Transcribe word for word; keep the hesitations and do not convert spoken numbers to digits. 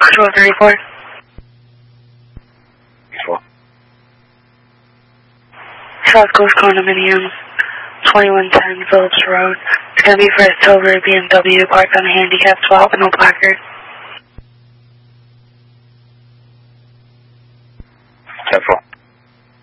Control thirty-four. South Coast Condominium, twenty-one ten Phillips Road. It's going to be for a silver B M W parked on a handicap spot with no placard.